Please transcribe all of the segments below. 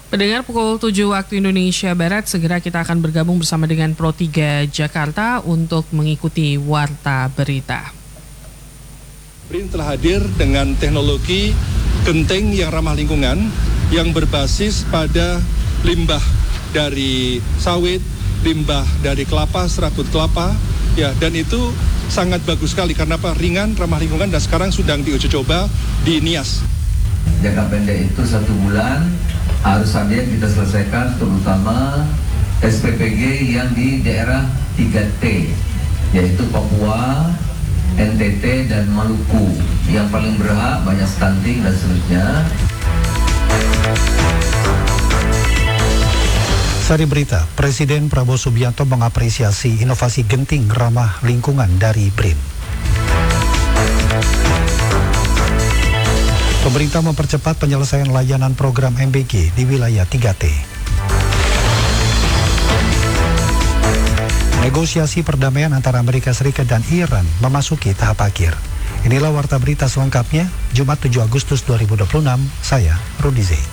Pendengar, pukul 7 waktu Indonesia Barat, segera kita akan bergabung bersama dengan Pro 3 Jakarta untuk mengikuti Warta Berita. BRIN telah hadir dengan teknologi genteng yang ramah lingkungan yang berbasis pada limbah dari sawit, limbah dari kelapa, serabut kelapa, ya, dan itu sangat bagus sekali karena ringan, ramah lingkungan, dan sekarang sedang diuji coba di Nias. Jangka pendek itu 1 bulan harus ada yang kita selesaikan, terutama SPPG yang di daerah 3T, yaitu Papua, NTT, dan Maluku. Yang paling berhak, banyak stunting dan seterusnya. Sari berita, Presiden Prabowo Subianto mengapresiasi inovasi genting ramah lingkungan dari BRIN. Pemerintah mempercepat penyelesaian layanan program MBG di wilayah 3T. Negosiasi perdamaian antara Amerika Serikat dan Iran memasuki tahap akhir. Inilah Warta Berita selengkapnya, Jumat 7 Agustus 2026, saya Rudi Zain.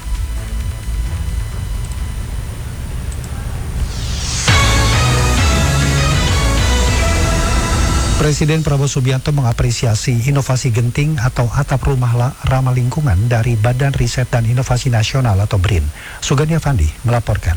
Presiden Prabowo Subianto mengapresiasi inovasi genting atau atap rumah ramah lingkungan dari Badan Riset dan Inovasi Nasional atau BRIN. Sugandi Avandi melaporkan.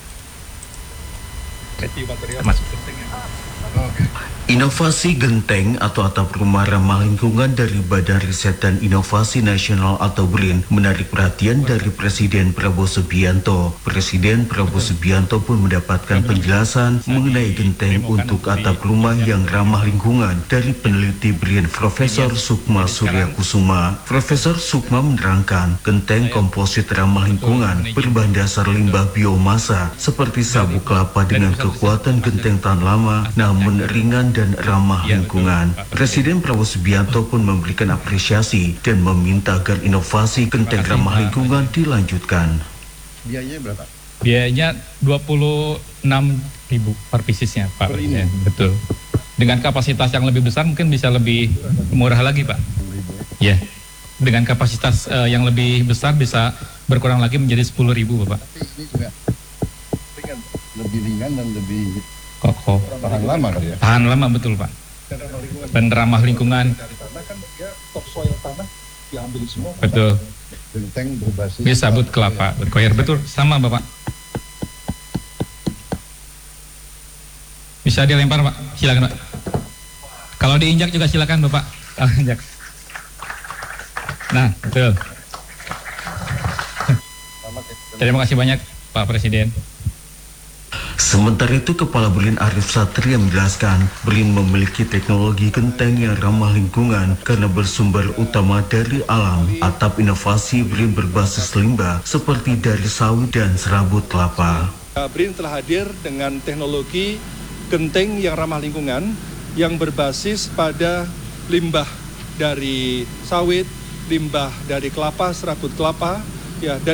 Inovasi genteng atau atap rumah ramah lingkungan dari Badan Riset dan Inovasi Nasional atau BRIN menarik perhatian dari Presiden Prabowo Subianto. Presiden Prabowo Subianto pun mendapatkan penjelasan mengenai genteng untuk atap rumah yang ramah lingkungan dari peneliti BRIN Profesor Sukma Surya Kusuma. Profesor Sukma menerangkan genteng komposit ramah lingkungan berbahan dasar limbah biomasa seperti sabuk kelapa dengan kekuatan genteng tahan lama namun ringan dan ramah lingkungan. Presiden Prabowo Subianto pun memberikan apresiasi dan meminta agar inovasi genteng ramah lingkungan dilanjutkan. Biayanya berapa? Biayanya 26.000 per piecesnya, Pak. Ya, betul. Dengan kapasitas yang lebih besar mungkin bisa lebih murah lagi, Pak. Ya. Dengan kapasitas yang lebih besar bisa berkurang lagi menjadi 10.000, Bapak. Tapi ini juga ringan, lebih ringan dan lebih kokoh. Tahan lama kan ya? Tahan lama, betul, Pak. Dan ramah lingkungan. Karena kan dia topsoil tanah diambil semua. Betul. Genteng berbasis Bisa sabut kelapa, berkoyer, betul, sama Bapak. Bisa dilempar, Pak. Silakan, Pak. Kalau diinjak juga silakan, Bapak. Kalau injak. Nah, betul. Terima kasih banyak, Pak Presiden. Sementara itu, Kepala BRIN Arief Satria menjelaskan, BRIN memiliki teknologi genteng yang ramah lingkungan karena bersumber utama dari alam. Atap inovasi BRIN berbasis limbah seperti dari sawit dan serabut kelapa. BRIN telah hadir dengan teknologi genteng yang ramah lingkungan yang berbasis pada limbah dari sawit, limbah dari kelapa, serabut kelapa, ya, dan